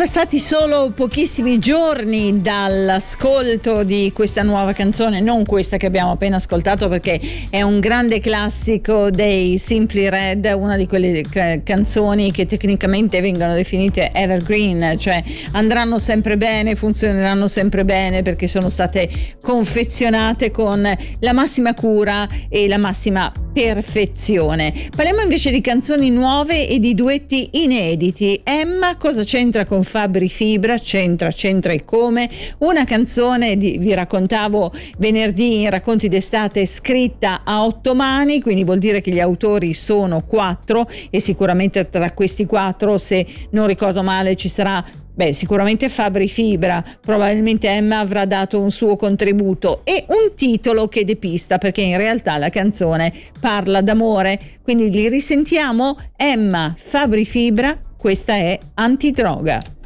passati solo pochissimi giorni dall'ascolto di questa nuova canzone, non questa che abbiamo appena ascoltato perché è un grande classico dei Simply Red, una di quelle canzoni che tecnicamente vengono definite evergreen, cioè andranno sempre bene, funzioneranno sempre bene perché sono state confezionate con la massima cura e la massima perfezione. Parliamo invece di canzoni nuove e di duetti inediti. Emma cosa c'entra con Fabri Fibra? C'entra e come. Una canzone vi raccontavo venerdì in Racconti d'estate, scritta a 8 mani, quindi vuol dire che gli autori sono 4 e sicuramente tra questi 4, se non ricordo male, ci sarà sicuramente Fabri Fibra, probabilmente Emma avrà dato un suo contributo e un titolo che depista perché in realtà la canzone parla d'amore, quindi li risentiamo. Emma, Fabri Fibra, questa è Antidroga.